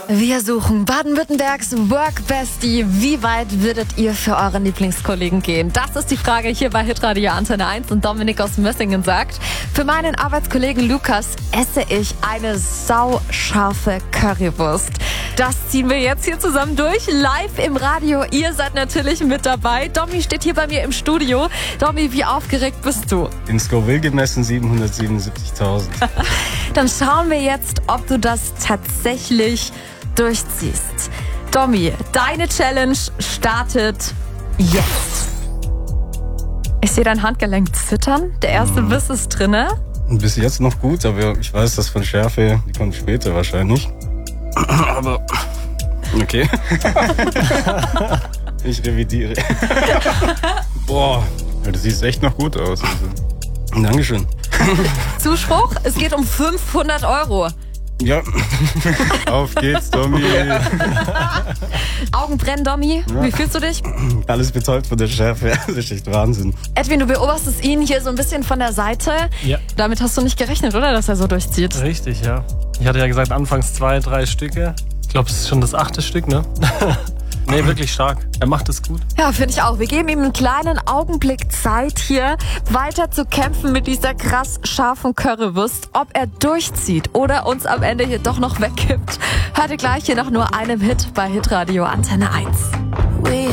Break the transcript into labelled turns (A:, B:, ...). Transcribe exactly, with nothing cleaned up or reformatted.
A: Wir suchen Baden-Württembergs Work-Bestie. Wie weit würdet ihr für euren Lieblingskollegen gehen? Das ist die Frage hier bei Hitradio Antenne eins und Dominik aus Mössingen sagt, für meinen Arbeitskollegen Lukas esse ich eine sauscharfe Currywurst. Das ziehen wir jetzt hier zusammen durch, live im Radio. Ihr seid natürlich mit dabei. Domi steht hier bei mir im Studio. Domi, wie aufgeregt bist du?
B: In Scoville gemessen siebenhundertsiebenundsiebzigtausend.
A: Dann schauen wir jetzt, ob du das tatsächlich durchziehst. Domi, deine Challenge startet jetzt. Ich sehe dein Handgelenk zittern. Der erste
B: Mhm.
A: Biss ist drinne.
B: Bis jetzt noch gut, aber ich weiß, dass von Schärfe, die kommt später wahrscheinlich. Aber okay. Ich revidiere. Boah, das sieht echt noch gut aus. Also. Dankeschön.
A: Zuspruch, es geht um fünfhundert Euro.
B: Ja, auf geht's, Domi.
A: Augen brennen, Domi.
B: Ja.
A: Wie fühlst du dich?
B: Alles betäubt von der Schärfe. Das ist echt Wahnsinn.
A: Edwin, du beobachtest ihn hier so ein bisschen von der Seite.
C: Ja.
A: Damit hast du nicht gerechnet, oder, dass er so durchzieht?
C: Richtig, ja. Ich hatte ja gesagt, anfangs zwei, drei Stücke. Ich glaube, es ist schon das achte Stück, ne? Nee, wirklich stark. Er macht es gut.
A: Ja, finde ich auch. Wir geben ihm einen kleinen Augenblick Zeit, hier weiter zu kämpfen mit dieser krass scharfen Currywurst. Ob er durchzieht oder uns am Ende hier doch noch wegkippt, hört ihr gleich hier nach nur einem Hit bei Hitradio Antenne eins.
D: We